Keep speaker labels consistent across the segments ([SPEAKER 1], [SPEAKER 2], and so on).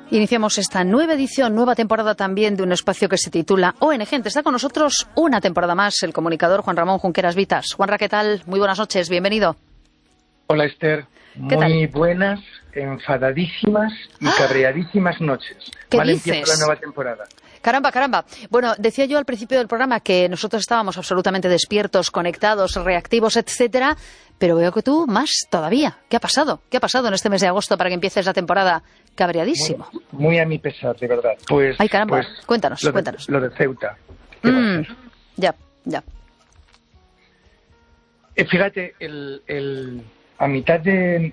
[SPEAKER 1] Iniciamos esta nueva edición, nueva temporada también de un espacio que se titula ONG. Está con nosotros una temporada más el comunicador Juan Ramón Junqueras Vitas. Juanra, ¿qué tal? Muy buenas noches, bienvenido.
[SPEAKER 2] Hola Esther, muy buenas, enfadadísimas y cabreadísimas noches.
[SPEAKER 1] ¿Qué
[SPEAKER 2] Mal
[SPEAKER 1] dices?
[SPEAKER 2] empieza la nueva temporada.
[SPEAKER 1] Caramba. Bueno, decía yo al principio del programa que nosotros estábamos absolutamente despiertos, conectados, reactivos, etcétera, pero veo que tú más todavía. ¿Qué ha pasado? ¿Qué ha pasado en este mes de agosto para que empieces la temporada cabreadísimo?
[SPEAKER 2] Muy a mi pesar, de verdad.
[SPEAKER 1] Ay, caramba, cuéntanos.
[SPEAKER 2] Lo de Ceuta.
[SPEAKER 1] Ya.
[SPEAKER 2] Fíjate, a mitad de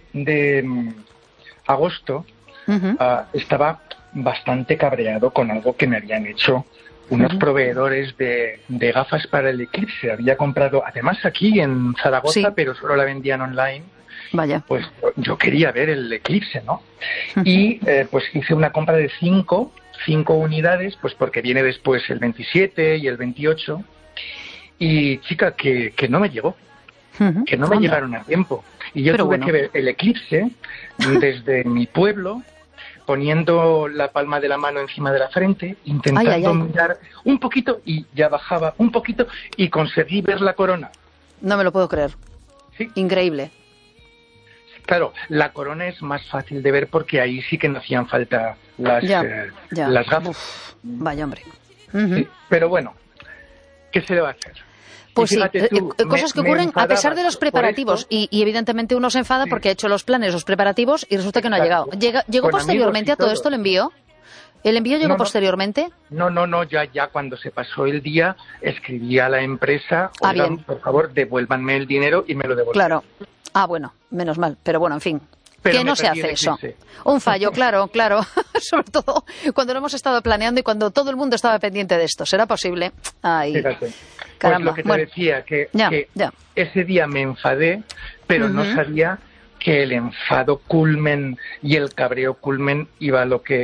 [SPEAKER 2] agosto estaba bastante cabreado con algo que me habían hecho unos proveedores de gafas para el eclipse. Había comprado, además aquí en Zaragoza, pero solo la vendían online.
[SPEAKER 1] Vaya.
[SPEAKER 2] Pues yo quería ver el eclipse, ¿no? Y pues hice una compra de cinco unidades, pues porque viene después el 27 y el 28. Y chica, que no me llegó. Que no me llegaron a tiempo. Y yo tuve que ver el eclipse desde mi pueblo, poniendo la palma de la mano encima de la frente, intentando mirar un poquito y ya bajaba un poquito y conseguí ver la corona.
[SPEAKER 1] No me lo puedo creer.
[SPEAKER 2] Sí.
[SPEAKER 1] Increíble.
[SPEAKER 2] Claro, la corona es más fácil de ver porque ahí sí que no hacían falta las gafas.
[SPEAKER 1] Uf, vaya hombre.
[SPEAKER 2] Sí, pero bueno, ¿qué se le va a hacer?
[SPEAKER 1] Pues sí,
[SPEAKER 2] tú,
[SPEAKER 1] cosas que ocurren a pesar de los preparativos y evidentemente uno se enfada porque ha hecho los planes, los preparativos y resulta que no ha llegado. ¿Llegó posteriormente a todo esto el envío? ¿El envío llegó posteriormente?
[SPEAKER 2] No, ya cuando se pasó el día escribí a la empresa, oigan, por favor, devuélvanme el dinero y me lo devolvieron.
[SPEAKER 1] Claro. Bueno, menos mal, pero bueno, en fin.
[SPEAKER 2] Pero
[SPEAKER 1] que no se hace eso. Un fallo, claro. Sobre todo cuando lo hemos estado planeando y cuando todo el mundo estaba pendiente de esto. ¿Será posible? Ay,
[SPEAKER 2] fíjate.
[SPEAKER 1] caramba.
[SPEAKER 2] Pues lo que te decía, que ese día me enfadé, pero no sabía que el enfado culmen y el cabreo culmen iba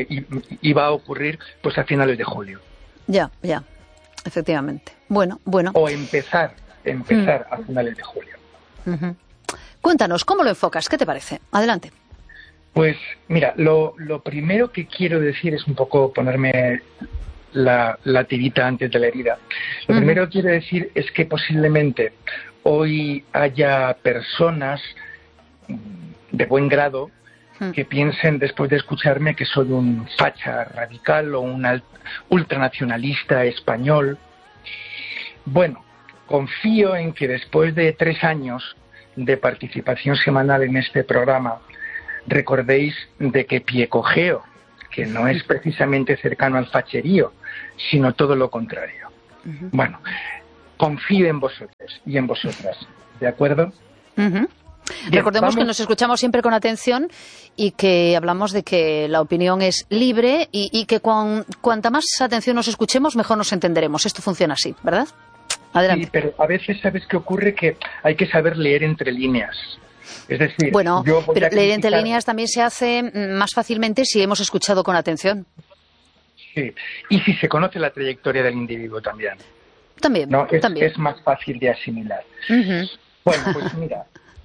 [SPEAKER 2] a ocurrir pues a finales de julio.
[SPEAKER 1] Ya, efectivamente. Bueno.
[SPEAKER 2] O empezar a finales de julio.
[SPEAKER 1] Cuéntanos, ¿cómo lo enfocas? ¿Qué te parece? Adelante.
[SPEAKER 2] Pues mira, lo primero que quiero decir es un poco ponerme la tirita antes de la herida. Lo primero que quiero decir es que posiblemente hoy haya personas de buen grado que piensen después de escucharme que soy un facha radical o un ultranacionalista español. Bueno, confío en que después de 3 años de participación semanal en este programa recordéis de que piecogeo, que no es precisamente cercano al facherío, sino todo lo contrario. Bueno, confío en vosotros y en vosotras, ¿de acuerdo? Bien,
[SPEAKER 1] recordemos que nos escuchamos siempre con atención y que hablamos de que la opinión es libre y que cuanta más atención nos escuchemos, mejor nos entenderemos. Esto funciona así, ¿verdad? Adelante.
[SPEAKER 2] Sí, pero a veces, ¿sabes qué ocurre? Que hay que saber leer entre líneas. Es decir,
[SPEAKER 1] bueno, pero leer entre líneas también se hace más fácilmente si hemos escuchado con atención.
[SPEAKER 2] Sí, y si se conoce la trayectoria del individuo también.
[SPEAKER 1] También,
[SPEAKER 2] ¿no?
[SPEAKER 1] también.
[SPEAKER 2] Es más fácil de asimilar. Bueno, pues mira,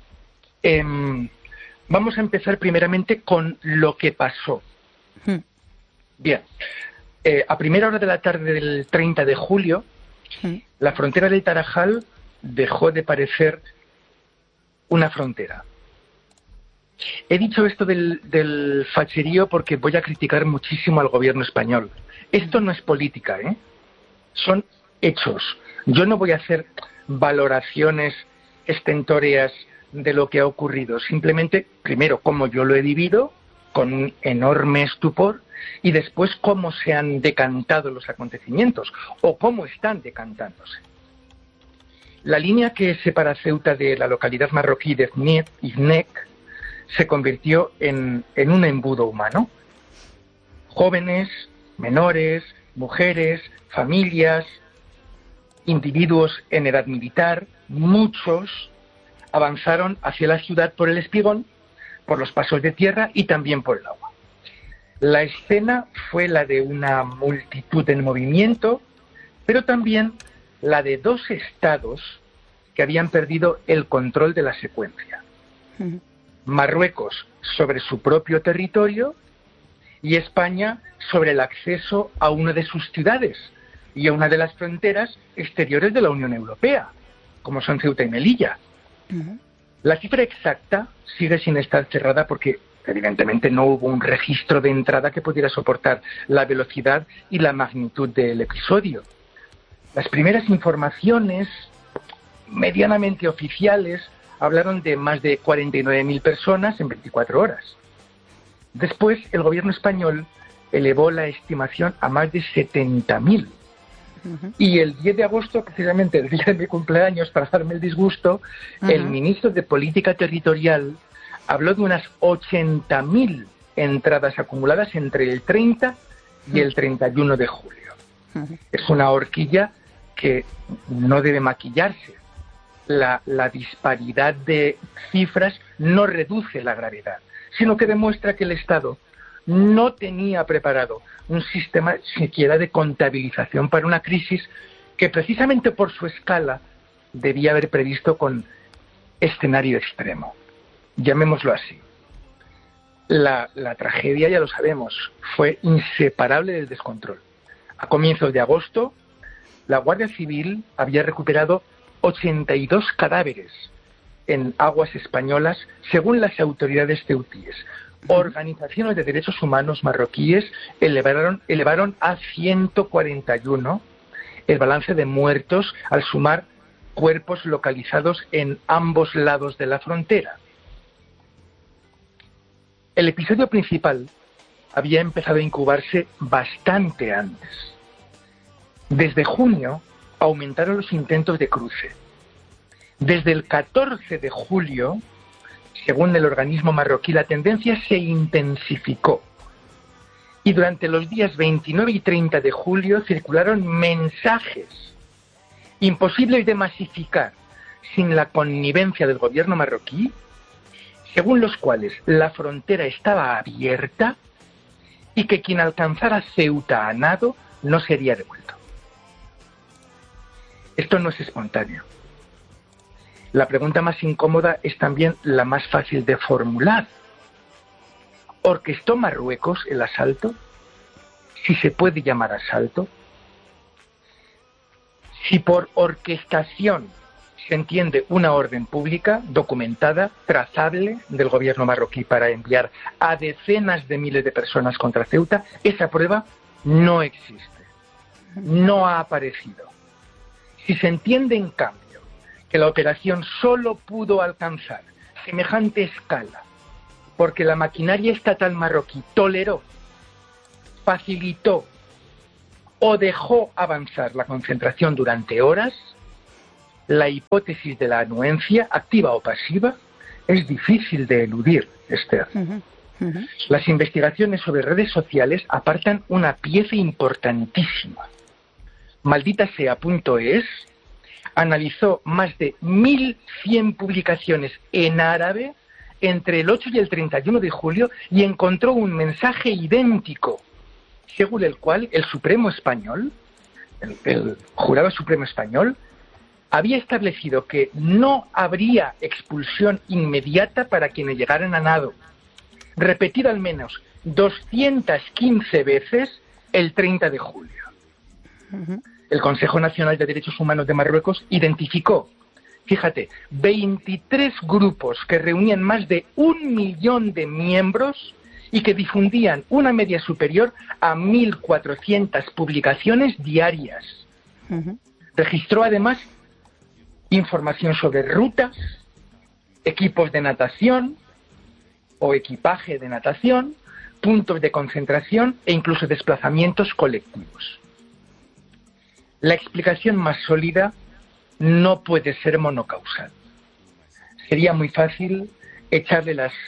[SPEAKER 2] vamos a empezar primeramente con lo que pasó. Bien, a primera hora de la tarde del 30 de julio, la frontera del Tarajal dejó de parecer una frontera. He dicho esto del facherío porque voy a criticar muchísimo al gobierno español. Esto no es política, son hechos. Yo no voy a hacer valoraciones estentóreas de lo que ha ocurrido. Simplemente, primero, cómo yo lo he vivido, con un enorme estupor, y después cómo se han decantado los acontecimientos, o cómo están decantándose. La línea que separa Ceuta de la localidad marroquí de Ifnek se convirtió en un embudo humano. Jóvenes, menores, mujeres, familias, individuos en edad militar, muchos avanzaron hacia la ciudad por el espigón, por los pasos de tierra y también por el agua. La escena fue la de una multitud en movimiento, pero también la de 2 estados que habían perdido el control de la secuencia. Marruecos sobre su propio territorio y España sobre el acceso a una de sus ciudades y a una de las fronteras exteriores de la Unión Europea, como son Ceuta y Melilla. La cifra exacta sigue sin estar cerrada porque evidentemente no hubo un registro de entrada que pudiera soportar la velocidad y la magnitud del episodio. Las primeras informaciones medianamente oficiales hablaron de más de 49.000 personas en 24 horas. Después, el gobierno español elevó la estimación a más de 70.000. Y el 10 de agosto, precisamente el día de mi cumpleaños, para darme el disgusto, el ministro de Política Territorial habló de unas 80.000 entradas acumuladas entre el 30 y el 31 de julio. Es una horquilla que no debe maquillarse. La disparidad de cifras no reduce la gravedad, sino que demuestra que el Estado no tenía preparado un sistema siquiera de contabilización para una crisis que precisamente por su escala debía haber previsto con escenario extremo. Llamémoslo así. La tragedia, ya lo sabemos, fue inseparable del descontrol. A comienzos de agosto, la Guardia Civil había recuperado 82 cadáveres en aguas españolas, según las autoridades ceutíes. Organizaciones de derechos humanos marroquíes elevaron a 141 el balance de muertos al sumar cuerpos localizados en ambos lados de la frontera. El episodio principal había empezado a incubarse bastante antes. Desde junio aumentaron los intentos de cruce. Desde el 14 de julio, según el organismo marroquí, la tendencia se intensificó. Y durante los días 29 y 30 de julio circularon mensajes imposibles de masificar sin la connivencia del gobierno marroquí, según los cuales la frontera estaba abierta y que quien alcanzara Ceuta a nado no sería devuelto. Esto no es espontáneo. La pregunta más incómoda es también la más fácil de formular. ¿Orquestó Marruecos el asalto? Si se puede llamar asalto. Si por orquestación se entiende una orden pública, documentada, trazable, del gobierno marroquí para enviar a decenas de miles de personas contra Ceuta, esa prueba no existe. No ha aparecido. Si se entiende, en cambio, que la operación solo pudo alcanzar semejante escala porque la maquinaria estatal marroquí toleró, facilitó o dejó avanzar la concentración durante horas, la hipótesis de la anuencia, activa o pasiva, es difícil de eludir, Esther. Las investigaciones sobre redes sociales apartan una pieza importantísima. MalditaSea.es analizó más de 1.100 publicaciones en árabe entre el 8 y el 31 de julio y encontró un mensaje idéntico, según el cual el Supremo Español, el Jurado Supremo Español, había establecido que no habría expulsión inmediata para quienes llegaran a nado, repetido al menos 215 veces el 30 de julio. El Consejo Nacional de Derechos Humanos de Marruecos identificó, fíjate, 23 grupos que reunían más de 1 millón de miembros y que difundían una media superior a 1.400 publicaciones diarias. Registró además información sobre rutas, equipos de natación o equipaje de natación, puntos de concentración e incluso desplazamientos colectivos. La explicación más sólida no puede ser monocausal. Sería muy fácil echarle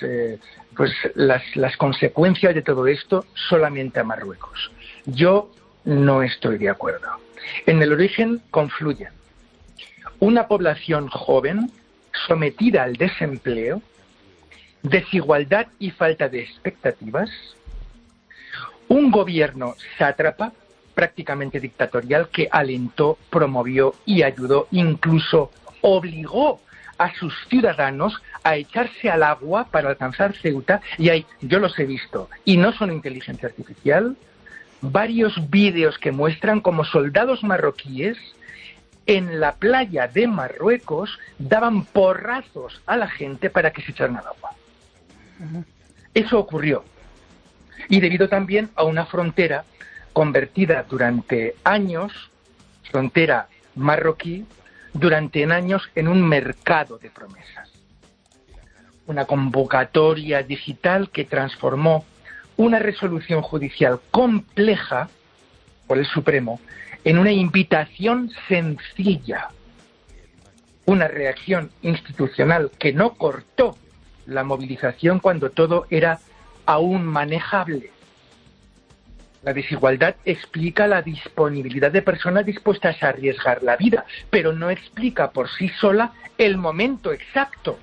[SPEAKER 2] las consecuencias de todo esto solamente a Marruecos. Yo no estoy de acuerdo. En el origen confluyen una población joven sometida al desempleo, desigualdad y falta de expectativas, un gobierno sátrapa, prácticamente dictatorial, que alentó, promovió y ayudó, incluso obligó a sus ciudadanos a echarse al agua para alcanzar Ceuta, y yo los he visto, y no son inteligencia artificial, varios vídeos que muestran como soldados marroquíes en la playa de Marruecos daban porrazos a la gente para que se echaran al agua. Eso ocurrió. Y debido también a una frontera convertida durante años, frontera marroquí, durante años en un mercado de promesas. Una convocatoria digital que transformó una resolución judicial compleja por el Supremo en una invitación sencilla, una reacción institucional que no cortó la movilización cuando todo era aún manejable. La desigualdad explica la disponibilidad de personas dispuestas a arriesgar la vida, pero no explica por sí sola el momento exacto.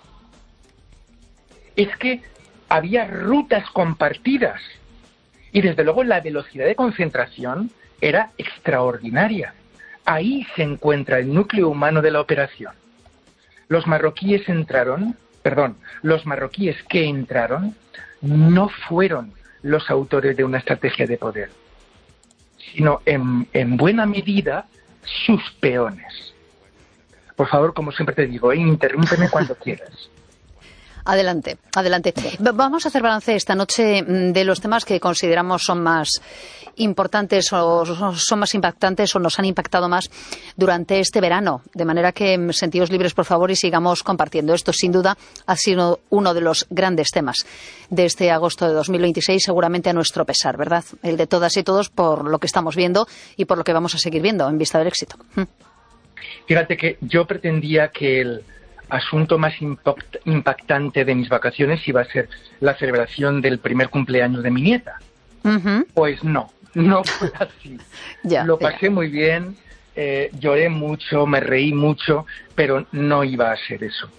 [SPEAKER 2] Es que había rutas compartidas y desde luego la velocidad de concentración era extraordinaria. Ahí se encuentra el núcleo humano de la operación. Los marroquíes que entraron no fueron los autores de una estrategia de poder, sino en buena medida sus peones. Por favor, como siempre te digo, interrúmpeme cuando quieras.
[SPEAKER 1] Adelante, adelante. Vamos a hacer balance esta noche de los temas que consideramos son más importantes o son más impactantes o nos han impactado más durante este verano. De manera que sentidos libres, por favor, y sigamos compartiendo. Esto, sin duda, ha sido uno de los grandes temas de este agosto de 2026, seguramente a nuestro pesar, ¿verdad? El de todas y todos por lo que estamos viendo y por lo que vamos a seguir viendo en vista del éxito.
[SPEAKER 2] Fíjate que yo pretendía que el asunto más impactante de mis vacaciones iba a ser la celebración del primer cumpleaños de mi nieta. Pues no fue así. Lo pasé muy bien, lloré mucho, me reí mucho, pero no iba a ser eso.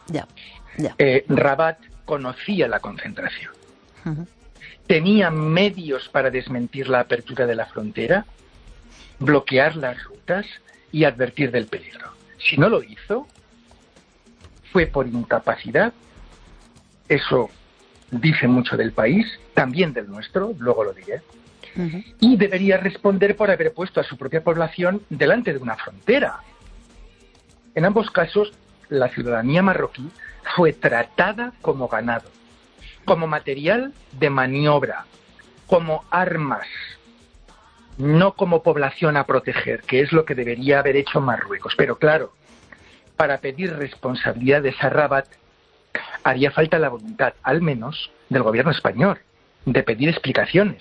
[SPEAKER 2] Rabat conocía la concentración. Tenía medios para desmentir la apertura de la frontera, bloquear las rutas y advertir del peligro. Si no lo hizo, fue por incapacidad. Eso dice mucho del país, también del nuestro, luego lo diré. Y debería responder por haber puesto a su propia población delante de una frontera. En ambos casos, la ciudadanía marroquí fue tratada como ganado, como material de maniobra, como armas, no como población a proteger, que es lo que debería haber hecho Marruecos. Pero claro, para pedir responsabilidades a Rabat haría falta la voluntad, al menos, del gobierno español, de pedir explicaciones,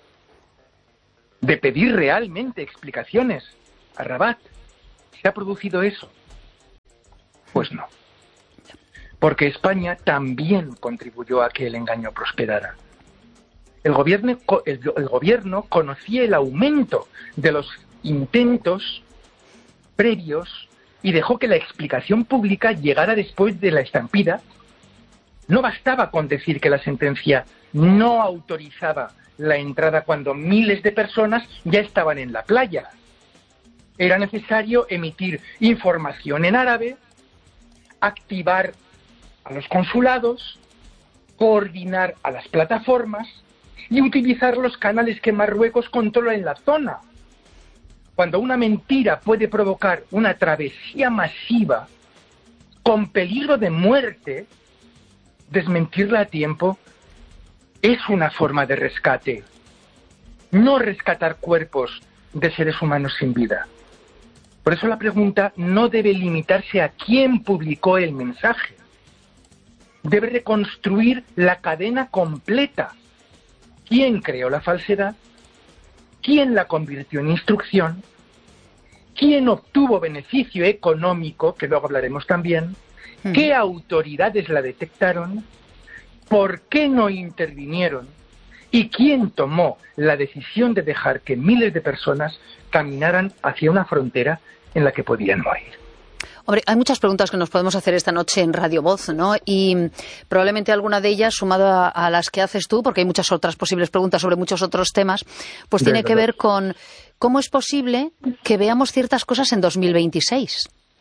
[SPEAKER 2] de pedir realmente explicaciones a Rabat. ¿Se ha producido eso? Pues no. Porque España también contribuyó a que el engaño prosperara. El gobierno conocía el aumento de los intentos previos y dejó que la explicación pública llegara después de la estampida. No bastaba con decir que la sentencia no autorizaba la entrada cuando miles de personas ya estaban en la playa. Era necesario emitir información en árabe, activar a los consulados, coordinar a las plataformas y utilizar los canales que Marruecos controla en la zona. Cuando una mentira puede provocar una travesía masiva con peligro de muerte, desmentirla a tiempo es una forma de rescate. No rescatar cuerpos de seres humanos sin vida. Por eso la pregunta no debe limitarse a quién publicó el mensaje. Debe reconstruir la cadena completa. ¿Quién creó la falsedad? ¿Quién la convirtió en instrucción? ¿Quién obtuvo beneficio económico, que luego hablaremos también? ¿Qué autoridades la detectaron? ¿Por qué no intervinieron? ¿Y quién tomó la decisión de dejar que miles de personas caminaran hacia una frontera en la que podían morir?
[SPEAKER 1] Hombre, hay muchas preguntas que nos podemos hacer esta noche en Radio Voz, ¿no? Y probablemente alguna de ellas, sumada a las que haces tú, porque hay muchas otras posibles preguntas sobre muchos otros temas, pues tiene que ver con cómo es posible que veamos ciertas cosas en 2026.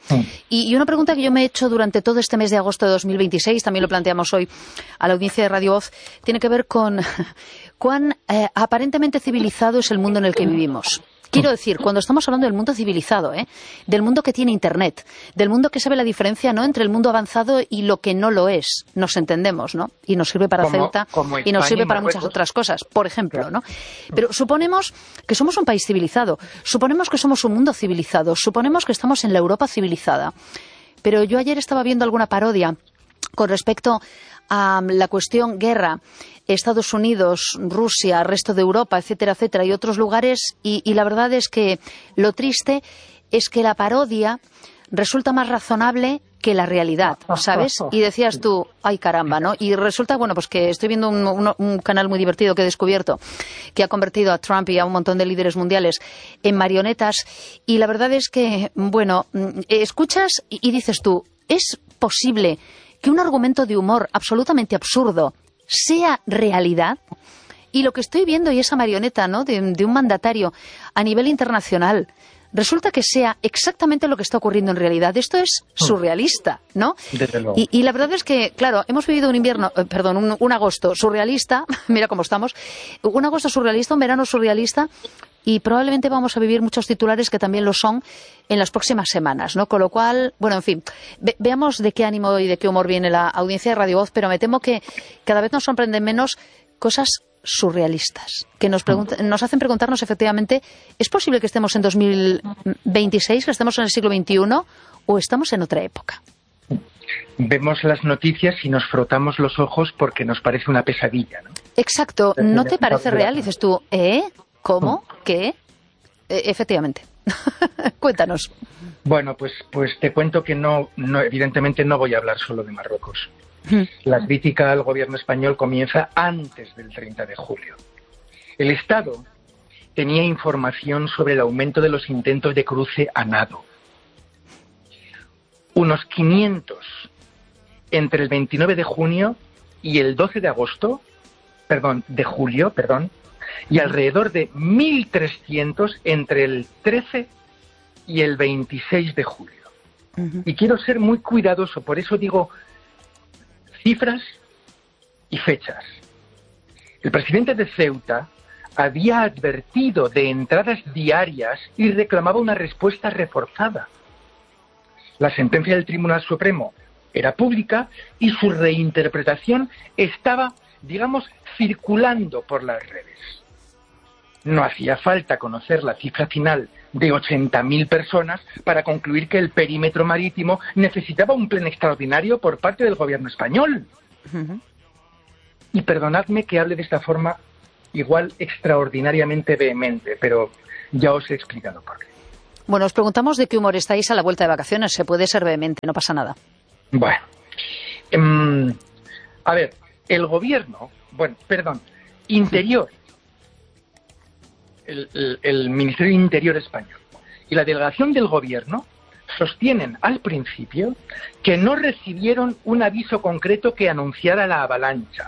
[SPEAKER 1] Y una pregunta que yo me he hecho durante todo este mes de agosto de 2026, también lo planteamos hoy a la audiencia de Radio Voz, tiene que ver con cuán aparentemente civilizado es el mundo en el que vivimos. Quiero decir, cuando estamos hablando del mundo civilizado, del mundo que tiene Internet, del mundo que sabe la diferencia, ¿no?, entre el mundo avanzado y lo que no lo es, nos entendemos, ¿no? Y nos sirve para Ceuta y nos sirve para muchas otras cosas, por ejemplo, ¿no? Pero suponemos que somos un país civilizado, suponemos que somos un mundo civilizado, suponemos que estamos en la Europa civilizada. Pero yo ayer estaba viendo alguna parodia con respecto a la cuestión guerra, Estados Unidos, Rusia, resto de Europa, etcétera, etcétera, y otros lugares, y la verdad es que lo triste es que la parodia resulta más razonable que la realidad, ¿sabes? Y decías tú, ay caramba, ¿no? Y resulta, bueno, pues que estoy viendo un canal muy divertido que he descubierto, que ha convertido a Trump y a un montón de líderes mundiales en marionetas, y la verdad es que, bueno, escuchas y dices tú, ¿es posible que un argumento de humor absolutamente absurdo sea realidad? Y lo que estoy viendo y esa marioneta, ¿no?, de un mandatario a nivel internacional, resulta que sea exactamente lo que está ocurriendo en realidad. Esto es surrealista, ¿no?
[SPEAKER 2] Desde luego.
[SPEAKER 1] Y la verdad es que, claro, hemos vivido un agosto surrealista, mira cómo estamos, un agosto surrealista, un verano surrealista, y probablemente vamos a vivir muchos titulares que también lo son en las próximas semanas, ¿no? Con lo cual, bueno, en fin, veamos de qué ánimo y de qué humor viene la audiencia de Radio Voz, pero me temo que cada vez nos sorprenden menos cosas surrealistas, que nos hacen preguntarnos efectivamente, ¿es posible que estemos en 2026, que estemos en el siglo XXI, o estamos en otra época?
[SPEAKER 2] Vemos las noticias y nos frotamos los ojos porque nos parece una pesadilla, ¿no?
[SPEAKER 1] Exacto, ¿no te parece real? Dices tú, ¿cómo? ¿Qué? Efectivamente. Cuéntanos.
[SPEAKER 2] Bueno, pues te cuento que no, evidentemente no voy a hablar solo de Marruecos. La crítica al gobierno español comienza antes del 30 de julio. El Estado tenía información sobre el aumento de los intentos de cruce a nado. Unos 500 entre el 29 de junio y el 12 de julio, y alrededor de 1.300 entre el 13 y el 26 de julio. Y quiero ser muy cuidadoso, por eso digo cifras y fechas. El presidente de Ceuta había advertido de entradas diarias y reclamaba una respuesta reforzada. La sentencia del Tribunal Supremo era pública y su reinterpretación estaba, digamos, circulando por las redes. No hacía falta conocer la cifra final de 80.000 personas para concluir que el perímetro marítimo necesitaba un plan extraordinario por parte del gobierno español. Y perdonadme que hable de esta forma igual extraordinariamente vehemente, pero ya os he explicado por qué.
[SPEAKER 1] Bueno, os preguntamos de qué humor estáis a la vuelta de vacaciones. Se puede ser vehemente, no pasa nada.
[SPEAKER 2] Bueno, a ver, el gobierno, Interior, el Ministerio de Interior español y la delegación del gobierno sostienen al principio que no recibieron un aviso concreto que anunciara la avalancha.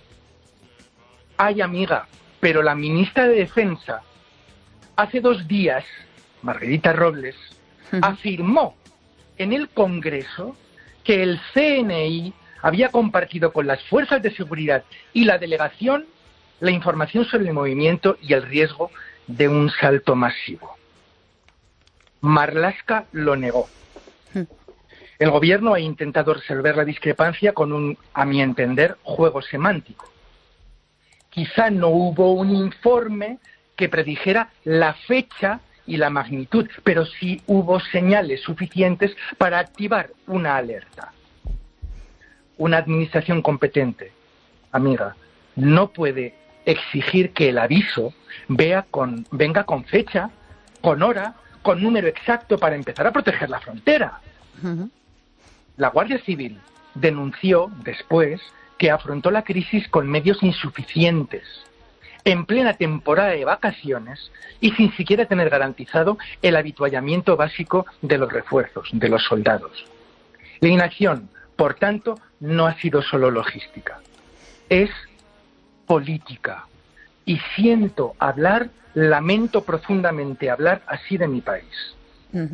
[SPEAKER 2] Ay, amiga, pero la ministra de Defensa hace 2 días, Margarita Robles, afirmó en el Congreso que el CNI había compartido con las fuerzas de seguridad y la delegación la información sobre el movimiento y el riesgo de un salto masivo. Marlaska lo negó. El gobierno ha intentado resolver la discrepancia con un, a mi entender, juego semántico. Quizá no hubo un informe que predijera la fecha y la magnitud, pero sí hubo señales suficientes para activar una alerta. Una administración competente, amiga, no puede exigir que el aviso venga con fecha, con hora, con número exacto para empezar a proteger la frontera. La Guardia Civil denunció después que afrontó la crisis con medios insuficientes, en plena temporada de vacaciones y sin siquiera tener garantizado el habituallamiento básico de los refuerzos, de los soldados. La inacción, por tanto, no ha sido solo logística, es política. Y lamento profundamente hablar así de mi país.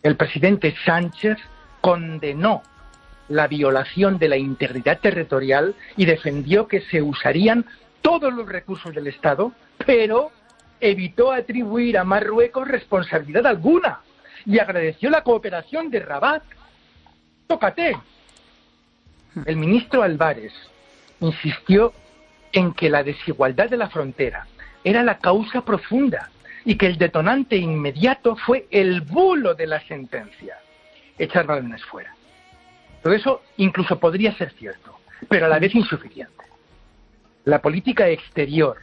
[SPEAKER 2] El presidente Sánchez condenó la violación de la integridad territorial y defendió que se usarían todos los recursos del Estado, pero evitó atribuir a Marruecos responsabilidad alguna y agradeció la cooperación de Rabat. ¡Tócate! El ministro Álvarez insistió en que la desigualdad de la frontera era la causa profunda y que el detonante inmediato fue el bulo de la sentencia: echar balones fuera. Todo eso incluso podría ser cierto, pero a la vez insuficiente. La política exterior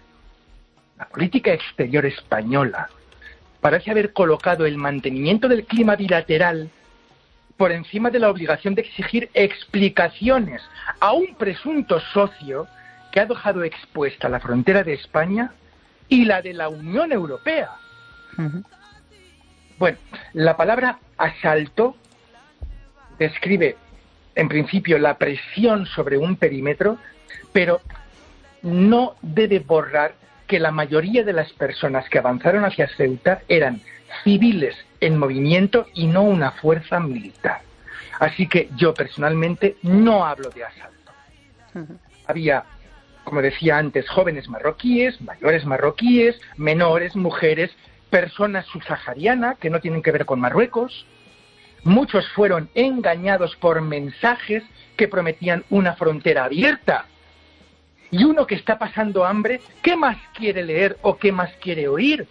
[SPEAKER 2] española parece haber colocado el mantenimiento del clima bilateral por encima de la obligación de exigir explicaciones a un presunto socio que ha dejado expuesta la frontera de España y la de la Unión Europea. Uh-huh. Bueno, la palabra asalto describe, en principio, la presión sobre un perímetro, pero no debe borrar que la mayoría de las personas que avanzaron hacia Ceuta eran civiles en movimiento y no una fuerza militar. Así que yo personalmente no hablo de asalto. Uh-huh. Había, como decía antes, jóvenes marroquíes, mayores marroquíes, menores, mujeres, personas subsaharianas que no tienen que ver con Marruecos. Muchos fueron engañados por mensajes que prometían una frontera abierta. Y uno que está pasando hambre, ¿qué más quiere leer o qué más quiere oír?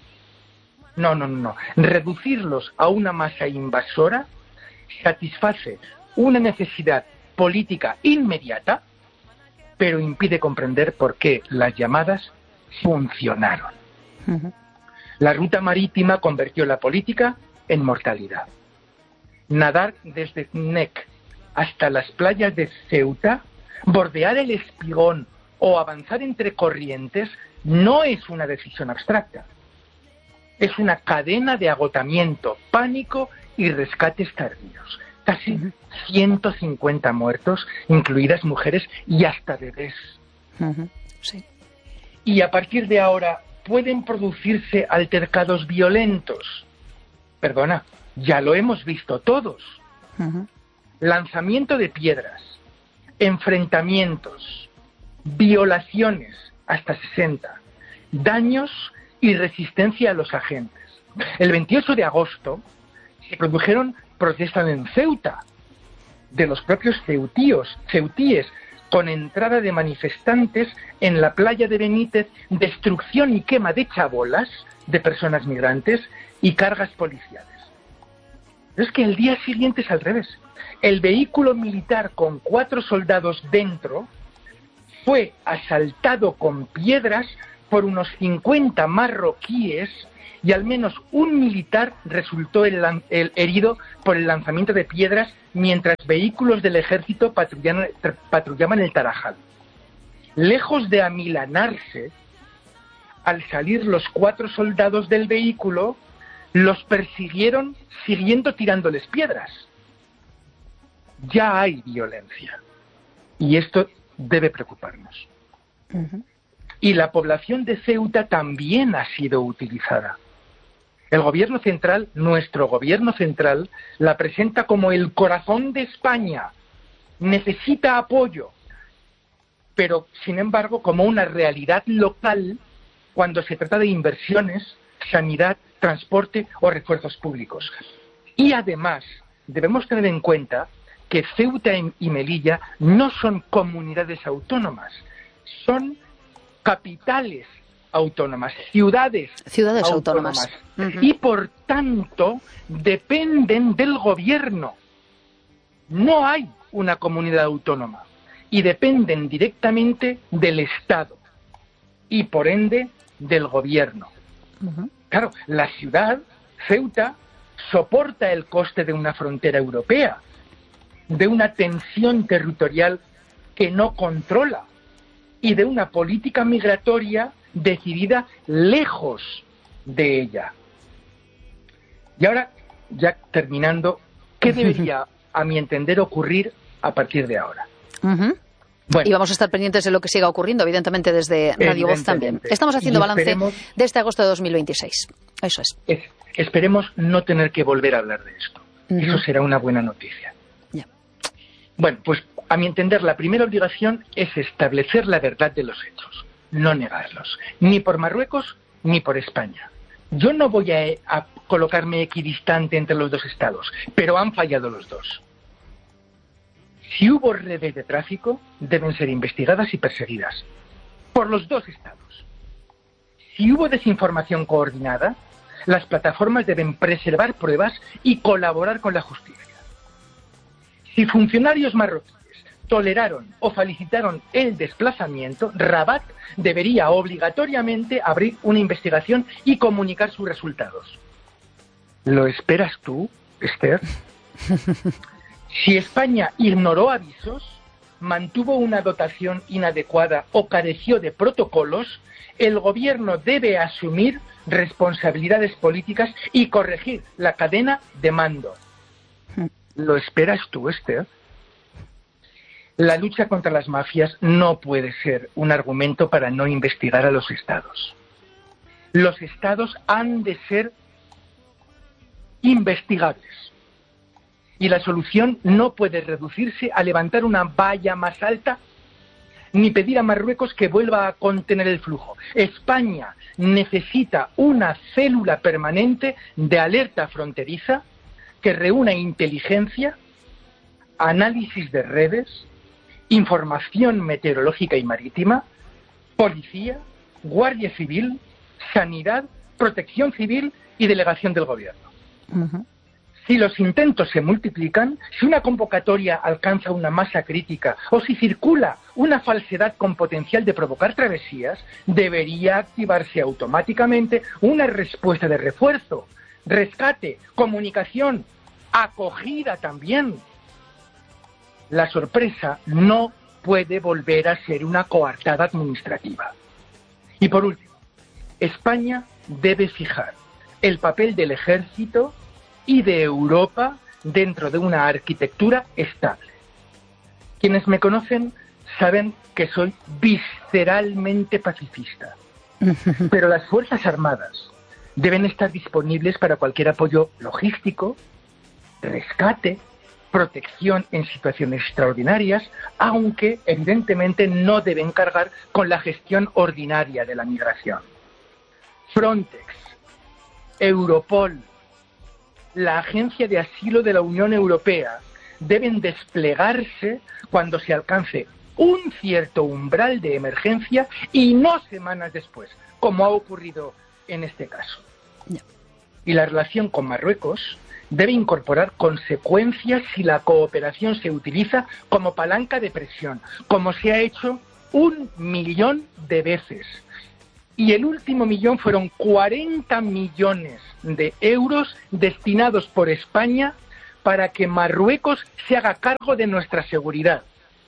[SPEAKER 2] No. Reducirlos a una masa invasora satisface una necesidad política inmediata, pero impide comprender por qué las llamadas funcionaron. Uh-huh. La ruta marítima convirtió la política en mortalidad. Nadar desde Cnec hasta las playas de Ceuta, bordear el Espigón o avanzar entre corrientes no es una decisión abstracta. Es una cadena de agotamiento, pánico y rescates tardíos. Casi 150 muertos, incluidas mujeres y hasta bebés. Uh-huh. Sí. Y a partir de ahora pueden producirse altercados violentos. Perdona, ya lo hemos visto todos. Uh-huh. Lanzamiento de piedras, enfrentamientos, violaciones hasta 60, daños y resistencia a los agentes. El 28 de agosto se produjeron protestas en Ceuta de los propios ceutíes, con entrada de manifestantes en la playa de Benítez, destrucción y quema de chabolas de personas migrantes y cargas policiales. Pero es que el día siguiente es al revés. El vehículo militar con 4 soldados dentro fue asaltado con piedras por unos 50 marroquíes y al menos un militar resultó herido por el lanzamiento de piedras mientras vehículos del ejército patrullaban el Tarajal. Lejos de amilanarse, al salir los 4 soldados del vehículo, los persiguieron siguiendo tirándoles piedras. Ya hay violencia y esto debe preocuparnos. Uh-huh. Y la población de Ceuta también ha sido utilizada. El gobierno central, nuestro gobierno central, la presenta como el corazón de España. Necesita apoyo, pero sin embargo como una realidad local cuando se trata de inversiones, sanidad, transporte o refuerzos públicos. Y además debemos tener en cuenta que Ceuta y Melilla no son comunidades autónomas, son capitales autónomas, ciudades autónomas. Uh-huh. Y por tanto dependen del gobierno. No hay una comunidad autónoma y dependen directamente del Estado y por ende del gobierno. Uh-huh. Claro, la ciudad, Ceuta, soporta el coste de una frontera europea, de una tensión territorial que no controla y de una política migratoria decidida lejos de ella. Y ahora, ya terminando, ¿qué debería, a mi entender, ocurrir a partir de ahora?
[SPEAKER 1] Uh-huh. Bueno, y vamos a estar pendientes de lo que siga ocurriendo, evidentemente, desde Radio Voz también. Estamos haciendo balance de este agosto de 2026. Eso es.
[SPEAKER 2] Esperemos no tener que volver a hablar de esto. Eso será una buena noticia.
[SPEAKER 1] Yeah.
[SPEAKER 2] Bueno, pues a mi entender la primera obligación es establecer la verdad de los hechos, no negarlos, ni por Marruecos ni por España. Yo no voy a colocarme equidistante entre los dos estados, pero han fallado los dos. Si hubo redes de tráfico, deben ser investigadas y perseguidas por los dos estados. Si hubo desinformación coordinada, las plataformas deben preservar pruebas y colaborar con la justicia. Si funcionarios marroquíes toleraron o facilitaron el desplazamiento, Rabat debería obligatoriamente abrir una investigación y comunicar sus resultados. ¿Lo esperas tú, Esther? Si España ignoró avisos, mantuvo una dotación inadecuada o careció de protocolos, el gobierno debe asumir responsabilidades políticas y corregir la cadena de mando. ¿Lo esperas tú, Esther? La lucha contra las mafias no puede ser un argumento para no investigar a los estados. Los estados han de ser investigables. Y la solución no puede reducirse a levantar una valla más alta ni pedir a Marruecos que vuelva a contener el flujo. España necesita una célula permanente de alerta fronteriza que reúna inteligencia, análisis de redes, información meteorológica y marítima, policía, guardia civil, sanidad, protección civil y delegación del gobierno. Uh-huh. Si los intentos se multiplican, si una convocatoria alcanza una masa crítica o si circula una falsedad con potencial de provocar travesías, debería activarse automáticamente una respuesta de refuerzo, rescate, comunicación, acogida también. La sorpresa no puede volver a ser una coartada administrativa. Y por último, España debe fijar el papel del ejército y de Europa dentro de una arquitectura estable. Quienes me conocen saben que soy visceralmente pacifista, pero las Fuerzas Armadas deben estar disponibles para cualquier apoyo logístico, rescate, protección en situaciones extraordinarias, aunque evidentemente no deben cargar con la gestión ordinaria de la migración. Frontex, Europol, la Agencia de Asilo de la Unión Europea deben desplegarse cuando se alcance un cierto umbral de emergencia y no semanas después, como ha ocurrido en este caso. No. Y la relación con Marruecos debe incorporar consecuencias si la cooperación se utiliza como palanca de presión, como se ha hecho 1 millón de veces. Y el último millón fueron 40 millones de euros destinados por España para que Marruecos se haga cargo de nuestra seguridad.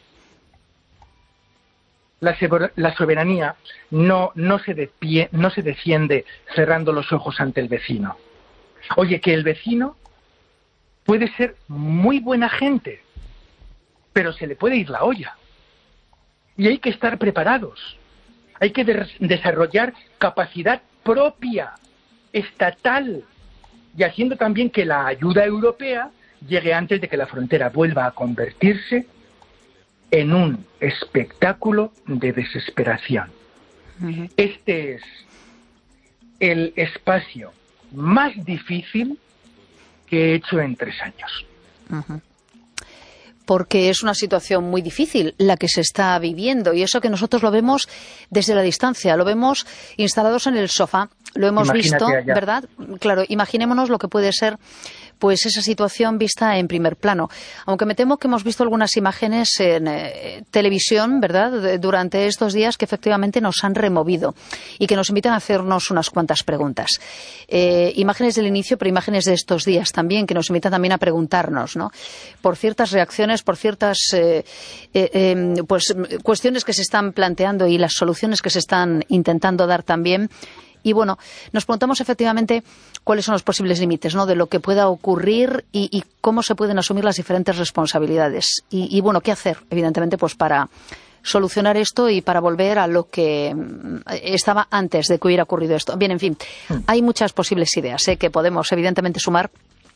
[SPEAKER 2] La soberanía no se defiende cerrando los ojos ante el vecino. Oye, que el vecino puede ser muy buena gente, pero se le puede ir la olla. Y hay que estar preparados. Hay que desarrollar capacidad propia, estatal, y haciendo también que la ayuda europea llegue antes de que la frontera vuelva a convertirse en un espectáculo de desesperación. Uh-huh. Este es el espacio más difícil que he hecho en 3 años.
[SPEAKER 1] Uh-huh. Porque es una situación muy difícil la que se está viviendo, y eso que nosotros lo vemos desde la distancia, lo vemos instalados en el sofá, lo hemos visto, ¿verdad? Claro, imaginémonos lo que puede ser pues esa situación vista en primer plano. Aunque me temo que hemos visto algunas imágenes en televisión, ¿verdad?, durante estos días que efectivamente nos han removido y que nos invitan a hacernos unas cuantas preguntas. Imágenes del inicio, pero imágenes de estos días también, que nos invitan también a preguntarnos, ¿no?, por ciertas reacciones, por ciertas pues cuestiones que se están planteando y las soluciones que se están intentando dar también. Y bueno, nos preguntamos efectivamente cuáles son los posibles límites, ¿no?, de lo que pueda ocurrir y cómo se pueden asumir las diferentes responsabilidades. Y bueno, ¿qué hacer? Evidentemente, pues para solucionar esto y para volver a lo que estaba antes de que hubiera ocurrido esto. Bien, en fin, hay muchas posibles ideas que podemos evidentemente sumar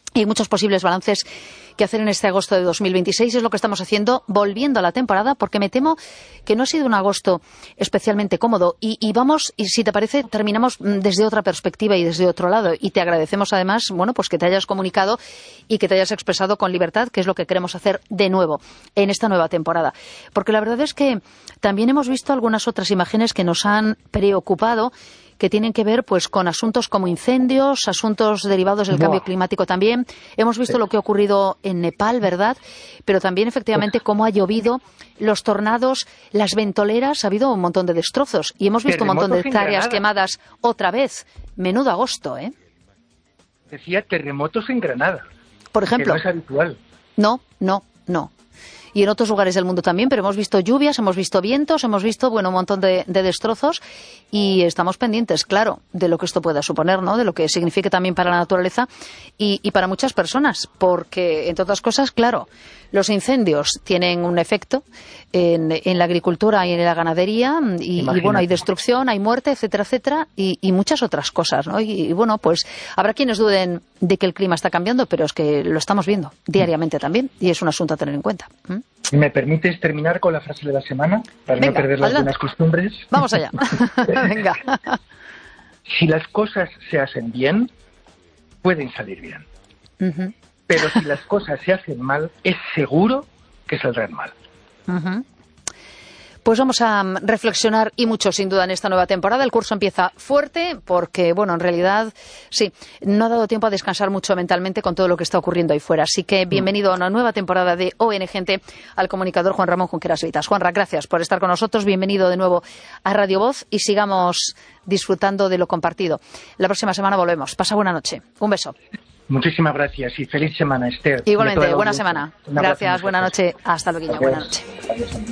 [SPEAKER 1] Y hay muchos posibles balances que hacer en este agosto de 2026. Es lo que estamos haciendo, volviendo a la temporada, porque me temo que no ha sido un agosto especialmente cómodo. Y vamos, y si te parece, terminamos desde otra perspectiva y desde otro lado. Y te agradecemos además, bueno, pues que te hayas comunicado y que te hayas expresado con libertad, que es lo que queremos hacer de nuevo en esta nueva temporada. Porque la verdad es que también hemos visto algunas otras imágenes que nos han preocupado, que tienen que ver pues con asuntos como incendios, asuntos derivados del cambio climático también. Hemos visto lo que ha ocurrido en Nepal, ¿verdad? Pero también efectivamente cómo ha llovido, los tornados, las ventoleras, ha habido un montón de destrozos y hemos visto un montón de hectáreas quemadas otra vez. Menudo agosto, ¿eh?
[SPEAKER 2] Decía terremotos en Granada.
[SPEAKER 1] Por ejemplo.
[SPEAKER 2] Que no es habitual.
[SPEAKER 1] No. Y en otros lugares del mundo también, pero hemos visto lluvias, hemos visto vientos, hemos visto, bueno, un montón de destrozos y estamos pendientes, claro, de lo que esto pueda suponer, ¿no? De lo que signifique también para la naturaleza y para muchas personas, porque, entre otras cosas, claro, los incendios tienen un efecto en la agricultura y en la ganadería y bueno, hay destrucción, hay muerte, etcétera, etcétera, y muchas otras cosas, ¿no? Y bueno, pues habrá quienes duden de que el clima está cambiando, pero es que lo estamos viendo diariamente también y es un asunto a tener en cuenta.
[SPEAKER 2] ¿Me permites terminar con la frase de la semana para no perder las buenas costumbres?
[SPEAKER 1] Vamos allá. Venga.
[SPEAKER 2] Si las cosas se hacen bien, pueden salir bien. Pero si las cosas se hacen mal, es seguro que saldrán mal.
[SPEAKER 1] Pues vamos a reflexionar y mucho, sin duda, en esta nueva temporada. El curso empieza fuerte porque, bueno, en realidad, sí, no ha dado tiempo a descansar mucho mentalmente con todo lo que está ocurriendo ahí fuera. Así que bienvenido a una nueva temporada de ONG Gente, al comunicador Juan Ramón Junqueras Vitas. Juanra, gracias por estar con nosotros. Bienvenido de nuevo a Radio Voz y sigamos disfrutando de lo compartido. La próxima semana volvemos. Pasa buena noche. Un beso.
[SPEAKER 2] Muchísimas gracias y feliz semana, Esther.
[SPEAKER 1] Igualmente, buena semana. Gracias, buena noche. Hasta luego, buena noche.